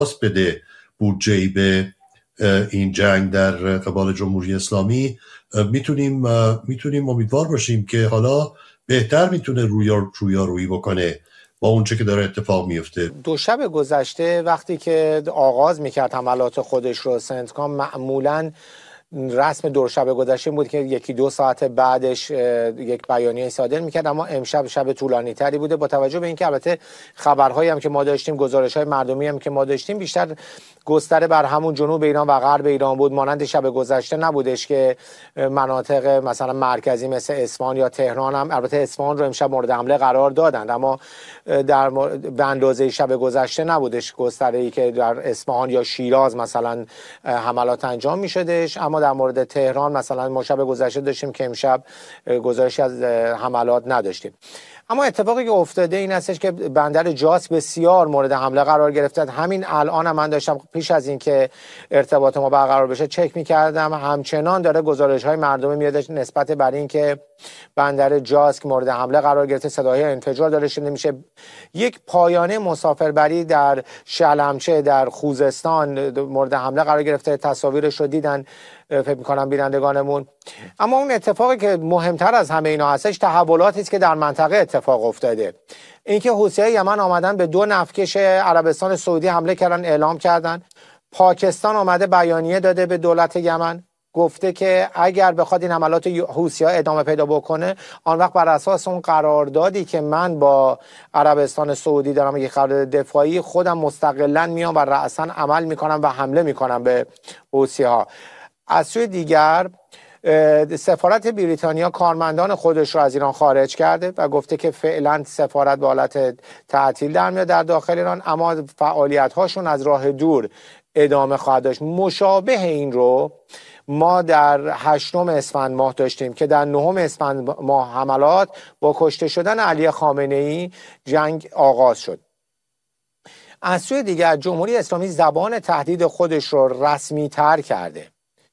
بده بودجه به این جنگ در قبال جمهوری اسلامی، میتونیم امیدوار باشیم که حالا بهتر میتونه رویارویی بکنه با اونچه که داره اتفاق میفته. دو شب گذشته وقتی که آغاز میکرد حملات خودش رو، سنتکام معمولاً رسم دو شب گذشته بود که یکی دو ساعت بعدش یک بیانیه صادر میکرد، اما امشب شب طولانی تری بوده با توجه به اینکه البته خبرهایی هم که ما داشتیم، گزارش‌های مردمی هم که ما داشتیم بیشتر گستره بر همون جنوب ایران و غرب ایران بود. مانند شب گذشته نبودش که مناطق مثلا مرکزی مثل اصفهان یا تهران هم، البته اصفهان رو امشب مورد حمله قرار دادند، اما به اندازه شب گذشته نبودش گستره‌ای که در اصفهان یا شیراز مثلا حملات انجام می‌شدش. اما در مورد تهران مثلا ما شب گذشته داشتیم که امشب گزارشی از حملات نداشتیم. اما اتفاقی که افتاده این هستش که بندر جاسک بسیار مورد حمله قرار گرفته. همین الان هم من داشتم پیش از اینکه ارتباط ما برقرار بشه چک می‌کردم، همچنان داره گزارش‌های مردم میاد نسبت بر این که بندر جاسک مورد حمله قرار گرفته، صداهای انفجار داره شنیده میشه. یک پایانه مسافربری در شلمچه در خوزستان مورد حمله قرار گرفته، تصاویرش رو دیدن فکر می‌کنم بینندگانمون. اما اون اتفاقی که مهمتر از همه اینا هستش تحولاتی است که در منطقه اتفاق افتاده. اینکه حوثی‌های یمن آمدن به 2 نفتکش عربستان سعودی حمله کردن، اعلام کردن. پاکستان آمده بیانیه داده به دولت یمن، گفته که اگر بخواد این حملات حوثی‌ها ادامه پیدا بکنه، آن وقت بر اساس اون قراردادی که من با عربستان سعودی دارم، یک قرارداد دفاعی، خودم مستقلاً میام و رأساً عمل میکنم و حمله میکنم به حوثی‌ها. از سوی دیگر سفارت بریتانیا کارمندان خودش رو از ایران خارج کرده و گفته که فعلا سفارت به حالت تعطیل در میاد در داخل ایران، اما فعالیت هاشون از راه دور ادامه خواهد داشت. مشابه این رو ما در 8 اسفند ماه داشتیم که در 9 اسفند ماه حملات با کشته شدن علی خامنه‌ای جنگ آغاز شد. از سوی دیگر جمهوری اسلامی زبان تهدید خودش رو رسمی تر کرده.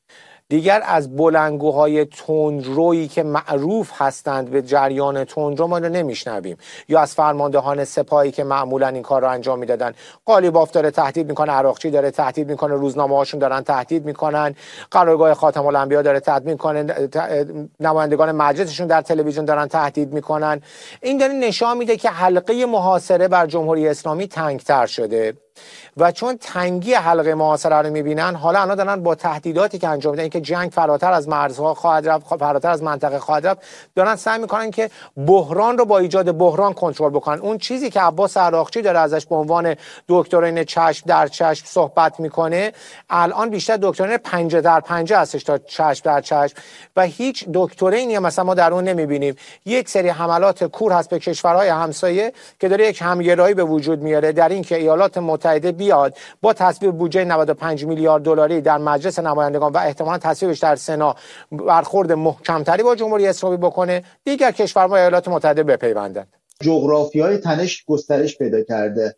دیگر از بلندگوهای تندرویی که معروف هستند به جریان تندرو ما رو نمیشنویم، یا از فرماندهان سپاهی که معمولا این کار رو انجام میدادن. قالیباف داره تهدید میکنه، عراقچی داره تهدید میکنه، روزنامه هاشون دارن تهدید میکنن، قرارگاه خاتم الانبیا داره تهدید میکنه، نمایندگان مجلسشون در تلویزیون دارن تهدید میکنن. این داره نشان میده که حلقه محاصره بر جمهوری اسلامی تنگتر شده و چون تنگی حلقه محاصره رو میبینن، حالا اونا دارن با تهدیداتی که انجام میدن که جنگ فراتر از مرزها خواهد رفت، فراتر از منطقه خواهد رفت، دارن سعی میکنن که بحران رو با ایجاد بحران کنترل بکنن. اون چیزی که عباس عراقچی داره ازش به عنوان دکترین چشم در چشم صحبت میکنه، الان بیشتر دکترین پنجه در پنجه هستش تا چشم در چشم و هیچ دکترینی مثلا ما در اون نمیبینیم. یک سری حملات کور هست به کشورهای همسایه که داره یک همگرایی به وجود میاره در این که ایالات متحده بیاد با تصویب بودجه 95 میلیارد دلاری در مجلس نمایندگان و احتمالاً تصویبش در سنا برخورد محکمتری با جمهوری اسلامی بکنه، دیگر کشورها ایالات متحده بپیوندند. جغرافیای تنش گسترش پیدا کرده.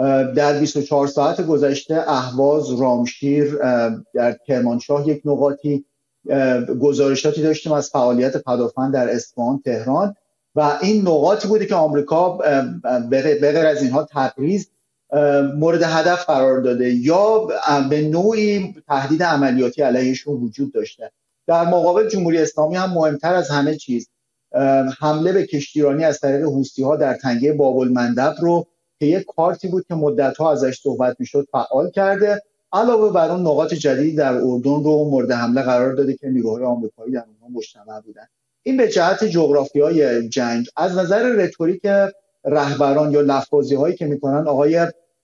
در 24 ساعت گذشته اهواز، رامشیر، در کرمانشاه یک نقاطی گزارشاتی داشتیم از فعالیت پدافند در اصفهان، تهران و این نقاطی بوده که آمریکا به غیر از اینها تبریز مورد هدف قرار داده یا به نوعی تهدید عملیاتی علیهشون وجود داشته. در مقابل جمهوری اسلامی هم مهمتر از همه چیز حمله به کشتیرانی از طریق حوثی‌ها در تنگه باب‌المندب رو که یک کارتی بود که مدت‌ها ازش صحبت می‌شد فعال کرده. علاوه بر اون نقاط جدیدی در اردن رو مورد حمله قرار داده که نیروهای آمریکایی در اونها مجتمع بودن. این به جهت جغرافیای جنگ. از نظر رتوریک رهبران یا لفظ‌بازی‌هایی که می‌کنن، آقای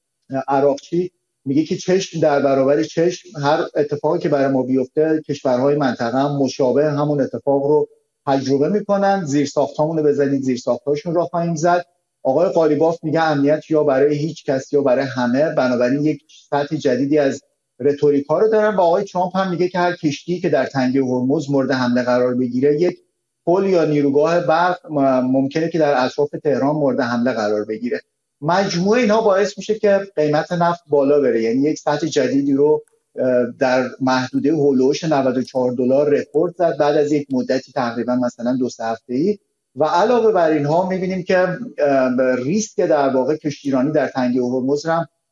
عراقچی میگه که چشم در برابر چشم، هر اتفاقی که برای ما بیفته کشورهای منطقه هم مشابه همون اتفاق رو تجربه میکنن. زیرساختامون رو بزنید زیرساختاشون رو خواهیم زد. آقای قالیباف میگه امنیت یا برای هیچ کس یا برای همه، بنابراین یک سطح جدیدی از رتوریکا رو دارن. و آقای ترامپ هم میگه که هر کشتی که در تنگه هرمز مورد حمله قرار بگیره، یک پل یا نیروگاه برق ممکنه که در اطراف تهران مورد حمله قرار بگیره. مجموعه اینها باعث میشه که قیمت نفت بالا بره، یعنی یک سطح جدیدی رو در محدوده هولوش 94 دلار رکورد زد بعد از یک مدتی تقریبا مثلا 2 هفته‌ای. و علاوه بر اینها میبینیم که ریسک در واقع کشتیرانی در تنگه هرمز هم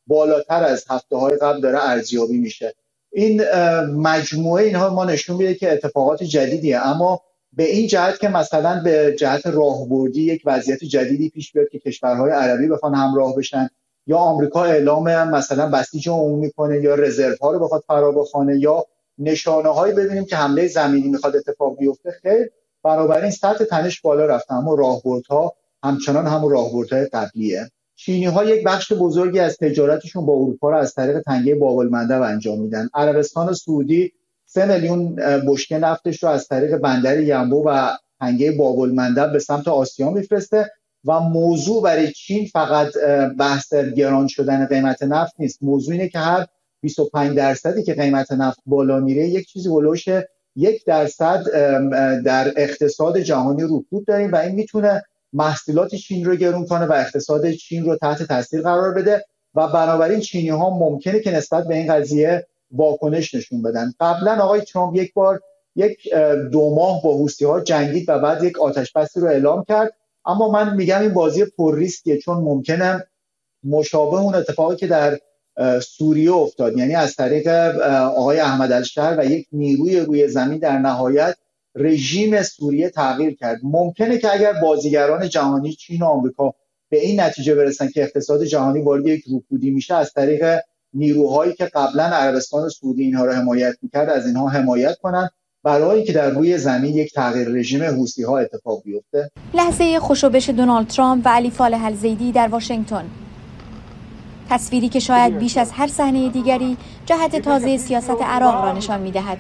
بالاتر از هفته‌های قبل داره ارزیابی میشه. این مجموعه اینها ما نشون میده که اتفاقات جدیدیه، اما به این جهت که مثلا به جهت راهبردی یک وضعیت جدیدی پیش بیاد که کشورهای عربی بخوان همراه بشن، یا آمریکا اعلام مثلا بسیج عمومی کنه، یا رزرو ها رو بخواد فرا بخونه، یا نشانه‌هایی ببینیم که حمله زمینی میخواد اتفاق بیفته، خیر. بنابراین سطح تنش بالا رفته، اما راهبردها همچنان همون راهبردهای قبلیه. چینی‌ها یک بخش بزرگی از تجارتشون با اروپا رو از طریق تنگه باب المندب انجام میدن. عربستان سعودی 3 میلیون بشکه نفتش رو از طریق بندر ینبو و تنگه باب المندب به سمت آسیا میفرسته و موضوع برای چین فقط بحث گران شدن قیمت نفت نیست. موضوع اینه که هر 25% که قیمت نفت بالا میره، یک چیزی هولوش 1% در اقتصاد جهانی رکود داریم و این میتونه محصولات چین رو گرون کنه و اقتصاد چین رو تحت تاثیر قرار بده و بنابراین چینی ها ممکنه که نسبت به این قضیه واکنش نشون بدن. قبلا آقای ترامپ یک بار 2 ماه با حوثی ها جنگید و بعد یک آتش‌بسی رو اعلام کرد، اما من میگم این بازی پر ریسکیه، چون ممکنه مشابه اون اتفاقی که در سوریه افتاد، یعنی از طریق آقای احمد الشهر و یک نیروی روی زمین در نهایت رژیم سوریه تغییر کرد. ممکنه که اگر بازیگران جهانی چین و آمریکا به این نتیجه برسن که اقتصاد جهانی وارد یک رکودی میشه، از طریق نیروهایی که قبلا عربستان سعودی اینها رو حمایت میکرد از اینها حمایت کنن، برای اینکه در روی زمین یک تغییر رژیم حوثی ها اتفاق بیفته. لحظه خوشوبش دونالد ترامپ و علی فالح الزیدی در واشنگتن، تصویری که شاید بیش از هر صحنه دیگری جهت تازه سیاست عراق را نشان می‌دهد.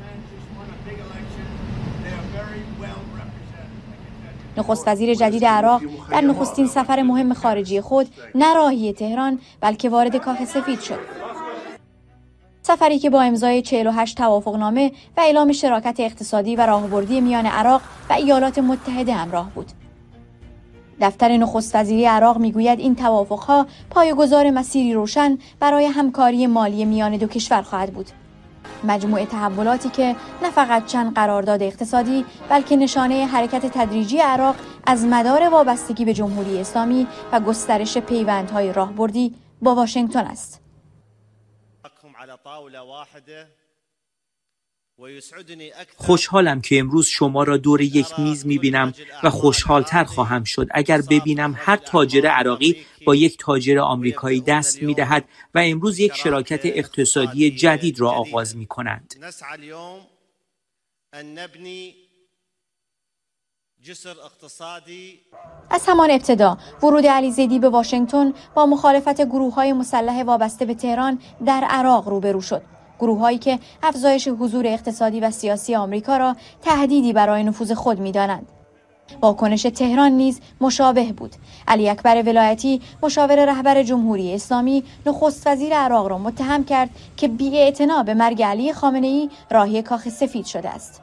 نخست وزیر جدید عراق در نخستین سفر مهم خارجی خود نه راهی تهران بلکه وارد کاخ سفید شد. سفری که با امضای 48 توافقنامه و اعلام شراکت اقتصادی و راهبردی میان عراق و ایالات متحده همراه بود. دفتر نخست وزیری عراق میگوید این توافقها پایه‌گذار مسیری روشن برای همکاری مالی میان دو کشور خواهد بود. مجموعه تحولاتی که نه فقط چند قرارداد اقتصادی بلکه نشانه حرکت تدریجی عراق از مدار وابستگی به جمهوری اسلامی و گسترش پیوندهای راهبردی با واشنگتن است. خوشحالم که امروز شما را دور یک میز می‌بینم و خوشحال‌تر خواهم شد اگر ببینم هر تاجر عراقی با یک تاجر آمریکایی دست می‌دهد و امروز یک شراکت اقتصادی جدید را آغاز می‌کنند. از همان ابتدا ورود علی زیدی به واشنگتن با مخالفت گروه‌های مسلح وابسته به تهران در عراق روبرو شد. گروه‌هایی که افزایش حضور اقتصادی و سیاسی آمریکا را تهدیدی برای نفوذ خود می‌دانند. واکنش تهران نیز مشابه بود. علی اکبر ولایتی، مشاور رهبر جمهوری اسلامی، نخست وزیر عراق را متهم کرد که بی‌اعتنا به مرگ علی خامنه‌ای راهی کاخ سفید شده است.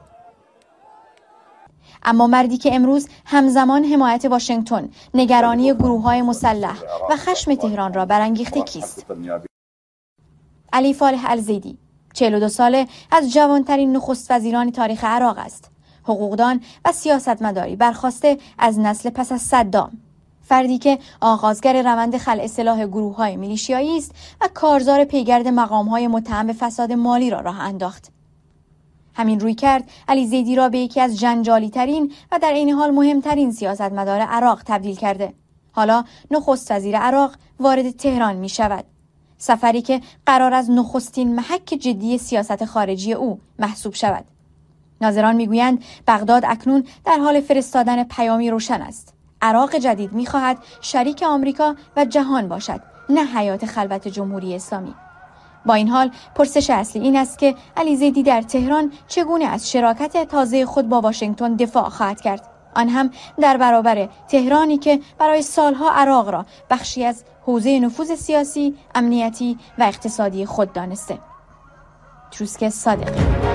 اما مردی که امروز همزمان حمایت واشنگتن، نگرانی گروه‌های مسلح و خشم تهران را برانگیخته کیست؟ علی فالح الزیدی 42 ساله از جوانترین نخست وزیران تاریخ عراق است. حقوقدان و سیاستمداری برخواسته از نسل پس از صدام. فردی که آغازگر روند خلع سلاح گروه‌های میلیشیایی است و کارزار پیگرد مقام‌های متهم به فساد مالی را راه انداخت. همین روی کرد علی زیدی را به یکی از جنجالی‌ترین و در عین حال مهمترین سیاستمدار عراق تبدیل کرده. حالا نخست وزیر عراق وارد تهران می شود. سفری که قرار از نخستین محک جدی سیاست خارجی او محسوب شود. ناظران میگویند بغداد اکنون در حال فرستادن پیامی روشن است. عراق جدید می‌خواهد شریک آمریکا و جهان باشد، نه حیات خلوت جمهوری اسلامی. با این حال پرسش اصلی این است که علی زیدی در تهران چگونه از شراکت تازه خود با واشنگتن دفاع خواهد کرد، آن هم در برابر تهرانی که برای سالها عراق را بخشی از حوزه نفوذ سیاسی، امنیتی و اقتصادی خود دانسته. تروسک صادقی.